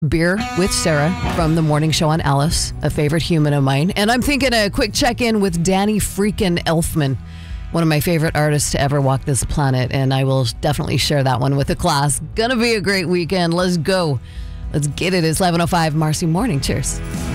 Beer with Sarah from the morning show on Alice, a favorite human of mine. And I'm thinking a quick check-in with Danny freaking Elfman, one of my favorite artists to ever walk this planet. And I will definitely share that one with the class. Gonna be a great weekend. Let's go. Let's get it. It's 11:05 Marcy Morning. Cheers.